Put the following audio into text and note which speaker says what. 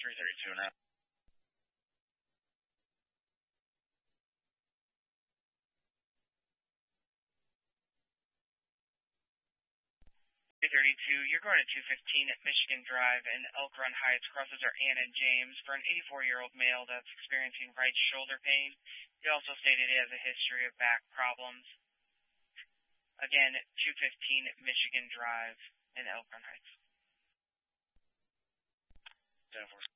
Speaker 1: 332 now. 332, you're going to 215 at Michigan Drive in Elk Run Heights. Crosses are Ann and James for an 84-year-old male that's experiencing right shoulder pain. He also stated he has a history of back problems. Again, 215 Michigan Drive in Elk Run Heights. 10-4.